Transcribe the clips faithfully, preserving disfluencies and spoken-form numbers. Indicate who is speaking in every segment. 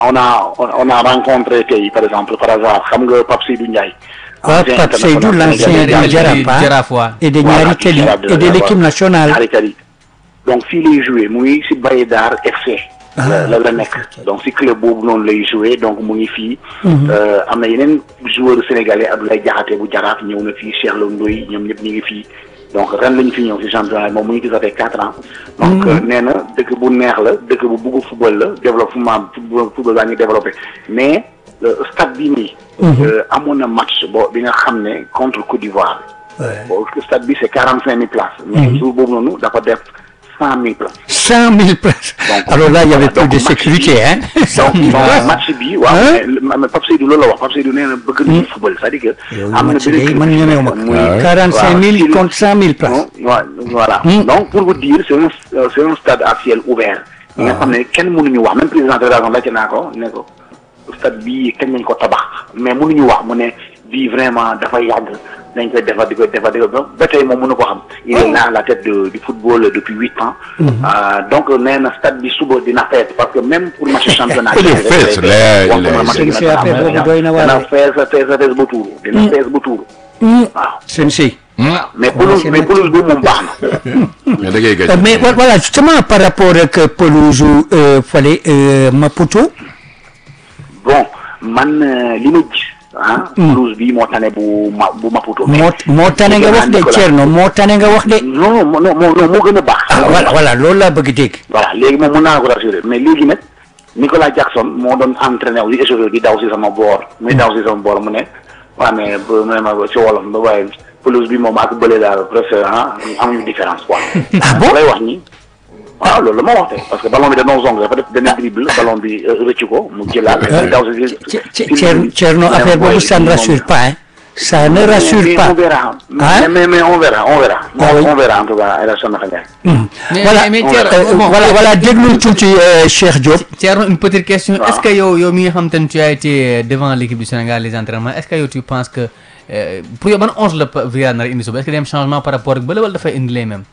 Speaker 1: on a on a rencontré tey par exemple par hasard xam nga Pape Seydou Ndiaye.
Speaker 2: waaw Pape Seydou l'ancien du Jaraaf et de Ñaari Tali et de l'équipe nationale.
Speaker 1: Ñaari Tali donc fii lay joué mu ngi si Baye Dar F C. la la nekk donc si club boobu noonu lay joué donc mu ngi fii. am na yeneen joueurs sénégalais Abdoulaye Diakhaté bu Jaraaf ñëw na fii Cheikh Lo Ndoye ñoom ñëpp ñu ngi fii. donc ren lañu fi ñëw si championnat moom mu ngi gis avec quatre ans. donc nee na dëkk bu neex la dëkk bu bugg football la développement football baa ngi développé mais stade bi nii. amoon na match bo bi nga xam ne contre Côte d'Ivoire. bon stade bi c'est quarante cinq mille places. mais jour boobu noonu dafa def cent mille places.
Speaker 2: cent mille places. alors là il y avait plus de sécurité hein.
Speaker 1: donc match bi waaw mais Pape Seydou loolu la wax Pape Seydou nee na bëgg nañu football c'est-à-dire que.
Speaker 2: am na benn man ñemewu ma quarante cinq mille contre cent mille places.
Speaker 1: voilà donc pour vous dire c'est un c'est un stade à ciel ouvert. ñi nga xam ne kenn mënuñu wax même président de la fédération laajte naa ko ne ko stade bii kañ lañ ko tabax mais mënuñu wax mu ne bii vraiment dafa yàgg. dañ koy defar di koy defar di koy ba tey moom mënu ko xam. il est là à la tête de du football depuis huit ans. donc nee na stade bi suba dina fees parce que même pour match championnat.
Speaker 3: il est fees la
Speaker 1: dina fees fees fees ba tuuru. dina fees ba tuuru. waaw
Speaker 2: seen si.
Speaker 1: mais pelouse mais pelouse bi moom baax na.
Speaker 3: mais da ngay gëj.
Speaker 2: mais voilà justement par rapport ak pelouse fale Maputo.
Speaker 1: bon man li ma gis. ah pelouse bi moo tane bu ma bu Maputo.
Speaker 2: moo moo tane nga wax de Thierno moo tane nga wax de.
Speaker 1: non non non moo gën a baax.
Speaker 2: ah voilà voilà loolu laa bëgg dégg.
Speaker 1: voilà léegi moom mën naa ko rassurer mais léegi nag Nicolas Jackson moo doon entraîné wu di échauffé di daw si sama boor. muy daw si sama boor mu ne waaw mais ba ma si wolof ba waaye pelouse bi moom ak bële daal presque ah amuñu différence quoi.
Speaker 2: ah bon
Speaker 1: lay wax ni. waaw loolu la ma wax tey parce que ballon bi da doon zong dafa def benn dribble ballon bi rëcc ko mu jëlaat. daw si
Speaker 2: Thierno affaire boobu ça ne rassure pas hein. ça ne rassure pas.
Speaker 1: on verra mais mais mais on verra on verra. on verra en tout cas élection naka
Speaker 4: mais
Speaker 2: voilà
Speaker 4: mais Thierno
Speaker 2: voilà voilà déglu tuuti Cheikh Diop.
Speaker 4: Thierno une petite question est-ce que yow yow mi nga xam te ne tu as été devant l'équipe du Sénégal les entraînements est-ce que yow tu penses que pour yow ban onze la Villar nar indi suba est-ce que day am changement par rapport ak bële wala dafay indi les mêmes.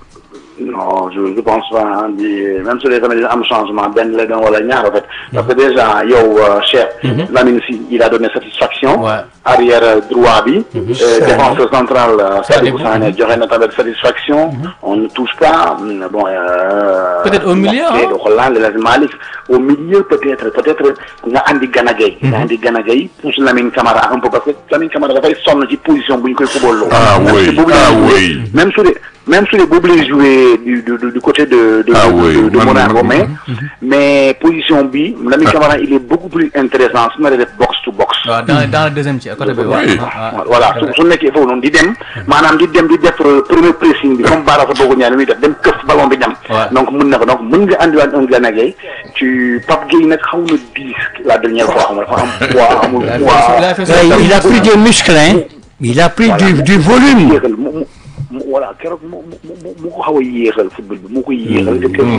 Speaker 1: non je je pense pas di même su dee tamit dina am changement benn la doon wala ñaar en fait parce que déjà yow Cheikh Lamine Sy il a donné satisfaction arrière droit bi défenseur central Sadibou Sané joxe na tamit satisfaction on ne touche pas bon
Speaker 4: peut-être au milieu
Speaker 1: xoolal El Hadji Malick au milieu peut-être peut-être nga andi Gana Gueye nga andi Gana Gueye pousse Lamine Camara un peu parce que Lamine Camara dafay sonn ci position bu ñu koy football
Speaker 3: ah oui ah oui
Speaker 1: même su dee même su dee boobu lay jouer du du du côté de de
Speaker 3: ah oui
Speaker 1: de Monaco mais mais position bi Lamine Camara il est beaucoup plus intéressant su ma def box to box.
Speaker 4: waaw dans dans le deuxième ci côté bi
Speaker 1: voilà su su nekkee foofu noonu di dem maanaam di dem di def premier pressing bi comme Bara Boko Niang muy def dem këf ballon bi ñam. donc mën na ko donc mën nga andiwaat un Gana Gueye tu Pape Gueye nag xaw na diis la dernière fois xam nga dafa am poids amul poids.
Speaker 2: il a pris des muscles hein. il a pris du du volume.
Speaker 1: voilà keroog mu mu mu ko xaw a yéexal football bi mu ko yéexal.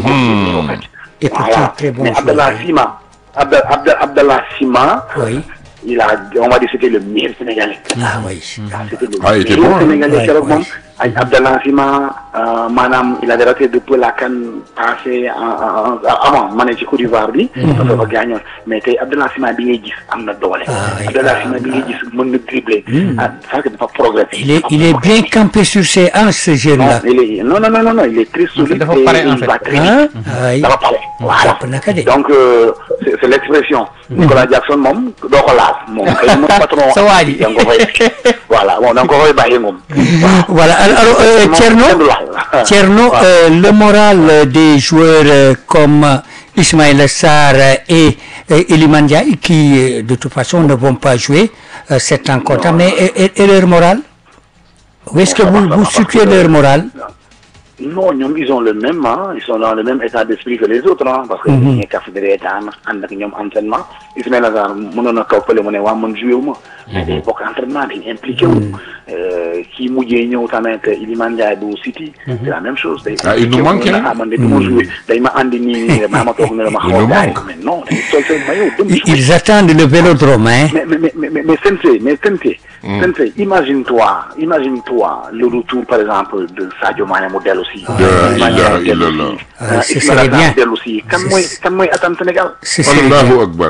Speaker 2: et pourtant très bon
Speaker 1: mais Abdallah Sima Abda Abda Abdallah Sima.
Speaker 2: oui.
Speaker 1: il a on va dire c'était le meilleur Sénégalais.
Speaker 2: ah oui.
Speaker 1: c'était le
Speaker 3: ah il était
Speaker 1: meilleur
Speaker 3: bon
Speaker 1: Sénégalais keroog moom. ay Abdallah Sima maanaam il avait raté depuis la CAN passée avant ma ne ci Côte d'Ivoire bi. parce que dafa gaañoon mais tey Abdallah Sima bi ngay gis am na doole. Abdallah Sima bi ngay gis mën na dribbler. ah ça dafa progressé.
Speaker 2: il est il est bien campé sur ses hanches ce jeune là.
Speaker 1: non il est non non non non il est très solide.
Speaker 4: dafa pare en fait
Speaker 2: ah
Speaker 1: dafa pare. voilà donc c'est c'est l'expression. Nicolas Jackson moom doo ko laal moom ay moom patron.
Speaker 4: sa waa ji
Speaker 1: da nga ko fay voilà bon da nga ko fay bàyyi moom.
Speaker 2: voilà alors euh, Thierno Thierno euh, le moral des joueurs euh, comme Ismaïla Sarr et, et Iliman Ndiaye qui de toute façon ne vont pas jouer euh, cette rencontre mais et, et, et leur morale où est-ce que vous vous situez leur morale?
Speaker 1: non ñoom ils ont le même ah ils sont dans le même état d'esprit que les autres ah parce que ñu ngi kaf de reetaan ànd ak ñoom entraînement Ismaïla Sarr mënoon na toog fële mu ne waa man joué wu ma mais day bokk entraînement dañ impliqué wu kii mujjee ñëw tamit Iliman Ndiaye bu City c'est la même chose day
Speaker 3: ah il nous manque
Speaker 1: ah man de du ma joué day ma andi nii nii maa ma toog ne la ma xaw a gaay mais non dañuy sol seen maillot dem
Speaker 2: ils attendent le vélodrome hein
Speaker 1: mais mais mais mais Sensei mais Sensei Sensei imagine-toi imagine-toi le retour par exemple de Sadio Mané mu dellu si.
Speaker 3: La ilaha illallah.
Speaker 2: ce serait bien.
Speaker 1: dellu si kan mooy kan mooy atam Sénégal.
Speaker 2: ce serait
Speaker 3: Allahu
Speaker 2: bien.
Speaker 3: akbar.